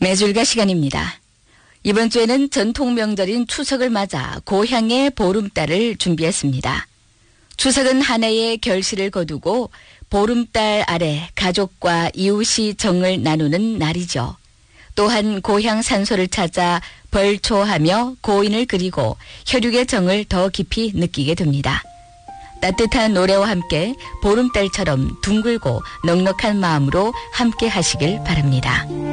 매줄가 시간입니다. 이번 주에는 전통 명절인 추석을 맞아 고향의 보름달을 준비했습니다. 추석은 한 해의 결실을 거두고 보름달 아래 가족과 이웃이 정을 나누는 날이죠. 또한 고향 산소를 찾아 벌초하며 고인을 그리고 혈육의 정을 더 깊이 느끼게 됩니다. 따뜻한 노래와 함께 보름달처럼 둥글고 넉넉한 마음으로 함께 하시길 바랍니다.